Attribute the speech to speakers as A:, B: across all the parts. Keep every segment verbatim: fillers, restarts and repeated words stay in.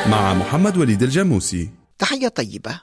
A: مع محمد وليد الجاموسي.
B: تحية طيبة.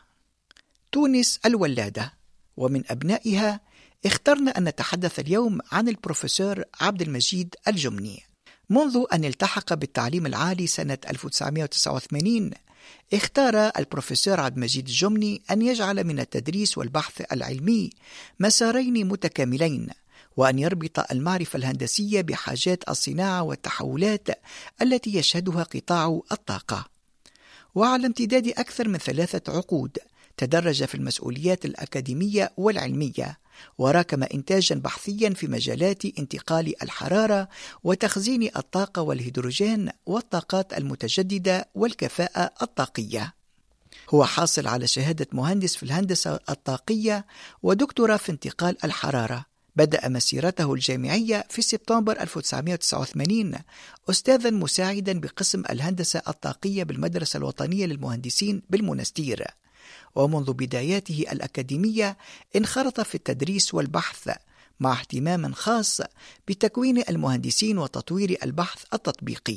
B: تونس الولادة، ومن أبنائها اخترنا أن نتحدث اليوم عن البروفيسور عبد المجيد الجمني. منذ أن التحق بالتعليم العالي سنة ألف وتسعمائة وتسعة وثمانين اختار البروفيسور عبد المجيد الجمني أن يجعل من التدريس والبحث العلمي مسارين متكاملين، وأن يربط المعرفة الهندسية بحاجات الصناعة والتحولات التي يشهدها قطاع الطاقة. وعلى امتداد أكثر من ثلاثة عقود تدرج في المسؤوليات الأكاديمية والعلمية، وراكم إنتاجا بحثيا في مجالات انتقال الحرارة وتخزين الطاقة والهيدروجين والطاقات المتجددة والكفاءة الطاقية. هو حاصل على شهادة مهندس في الهندسة الطاقية ودكتوراه في انتقال الحرارة. بدأ مسيرته الجامعية في سبتمبر ألف وتسعمائة وتسعة وثمانين أستاذا مساعدا بقسم الهندسة الطاقية بالمدرسة الوطنية للمهندسين بالمنستير، ومنذ بداياته الأكاديمية انخرط في التدريس والبحث مع اهتمام خاص بتكوين المهندسين وتطوير البحث التطبيقي.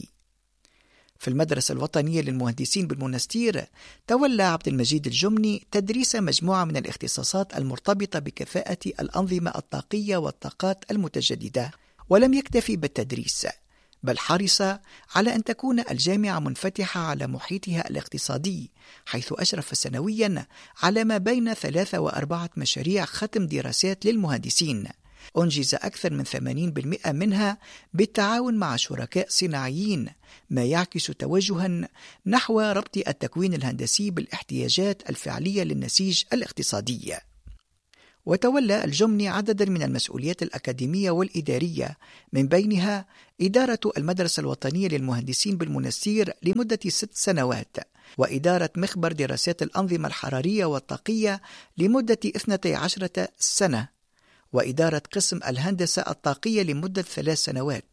B: في المدرسة الوطنية للمهندسين بالمنستير تولى عبد المجيد الجمني تدريس مجموعة من الاختصاصات المرتبطة بكفاءة الأنظمة الطاقية والطاقات المتجددة، ولم يكتفي بالتدريس، بل حرص على أن تكون الجامعة منفتحة على محيطها الاقتصادي، حيث أشرف سنويا على ما بين ثلاثة وأربعة مشاريع ختم دراسات للمهندسين، أنجز أكثر من ثمانين بالمئة منها بالتعاون مع شركاء صناعيين، ما يعكس توجها نحو ربط التكوين الهندسي بالاحتياجات الفعلية للنسيج الاقتصادي. وتولى الجمني عددا من المسؤوليات الأكاديمية والإدارية، من بينها إدارة المدرسة الوطنية للمهندسين بالمنستير لمدة ست سنوات، وإدارة مخبر دراسات الأنظمة الحرارية والطاقية لمدة اثنتي عشرة سنة، وإدارة قسم الهندسة الطاقية لمدة ثلاث سنوات.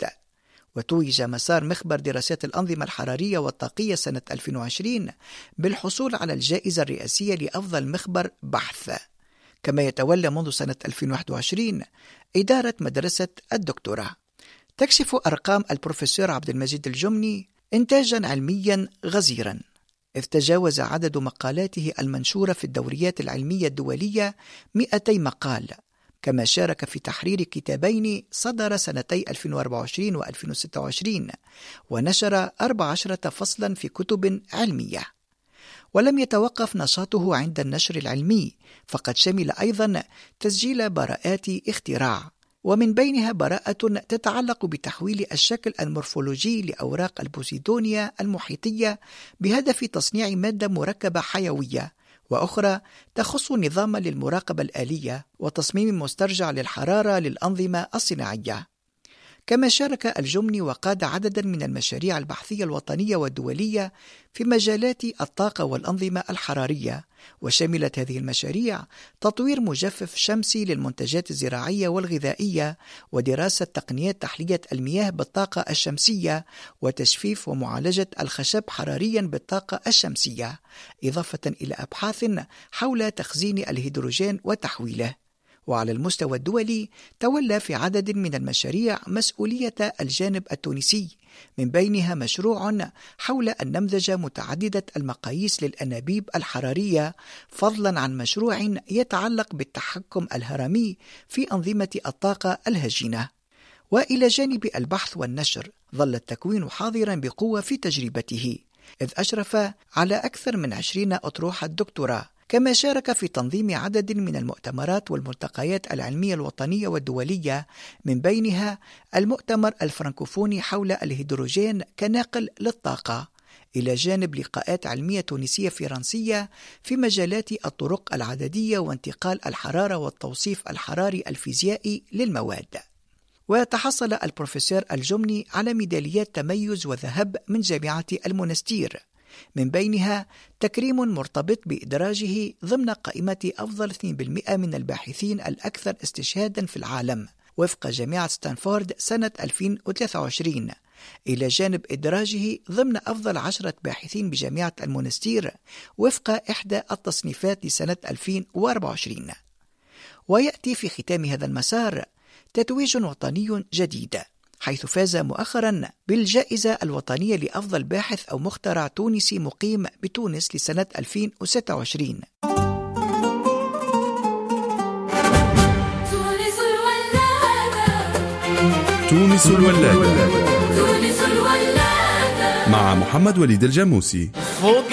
B: وتوج مسار مخبر دراسات الأنظمة الحرارية والطاقية سنة ألفين وعشرين بالحصول على الجائزة الرئاسية لأفضل مخبر بحث. كما يتولى منذ سنة ألفين وواحد وعشرين إدارة مدرسة الدكتوراه. تكشف أرقام البروفيسور عبد المجيد الجمني إنتاجا علميا غزيرا، إذ تجاوز عدد مقالاته المنشورة في الدوريات العلمية الدولية مئتي مقال، كما شارك في تحرير كتابين صدر سنتي ألفين وأربعة وعشرين وألفين وستة وعشرين، ونشر أربع عشرة فصلا في كتب علمية. ولم يتوقف نشاطه عند النشر العلمي، فقد شمل أيضا تسجيل براءات اختراع، ومن بينها براءة تتعلق بتحويل الشكل المورفولوجي لأوراق البوسيدونيا المحيطية بهدف تصنيع مادة مركبة حيوية، وأخرى تخص نظاما للمراقبة الآلية وتصميم مسترجع للحرارة للأنظمة الصناعية. كما شارك الجمني وقاد عددا من المشاريع البحثية الوطنية والدولية في مجالات الطاقة والأنظمة الحرارية، وشملت هذه المشاريع تطوير مجفف شمسي للمنتجات الزراعية والغذائية، ودراسة تقنيات تحلية المياه بالطاقة الشمسية، وتجفيف ومعالجة الخشب حراريا بالطاقة الشمسية، إضافة إلى أبحاث حول تخزين الهيدروجين وتحويله. وعلى المستوى الدولي تولى في عدد من المشاريع مسؤولية الجانب التونسي، من بينها مشروع حول النمذجة متعددة المقاييس للأنابيب الحرارية، فضلا عن مشروع يتعلق بالتحكم الهرمي في أنظمة الطاقة الهجينة. وإلى جانب البحث والنشر ظل التكوين حاضرا بقوة في تجربته، إذ أشرف على أكثر من عشرين أطروحة دكتوراه، كما شارك في تنظيم عدد من المؤتمرات والملتقيات العلمية الوطنية والدولية، من بينها المؤتمر الفرنكوفوني حول الهيدروجين كناقل للطاقة، إلى جانب لقاءات علمية تونسية فرنسية في مجالات الطرق العددية وانتقال الحرارة والتوصيف الحراري الفيزيائي للمواد. وتحصل البروفيسور الجمني على ميداليات تميز وذهب من جامعة المنستير، من بينها تكريم مرتبط بإدراجه ضمن قائمة أفضل اثنين بالمئة من الباحثين الأكثر استشهادا في العالم وفق جامعة ستانفورد سنة ألفين وثلاثة وعشرين، إلى جانب إدراجه ضمن أفضل عشرة باحثين بجامعة المنستير وفق إحدى التصنيفات لسنة ألفين وأربعة وعشرين. ويأتي في ختام هذا المسار تتويج وطني جديد، حيث فاز مؤخرا بالجائزة الوطنية لأفضل باحث أو مخترع تونسي مقيم بتونس لسنة ألفين وستة وعشرين.
A: تونس الولادة مع محمد وليد الجاموسي.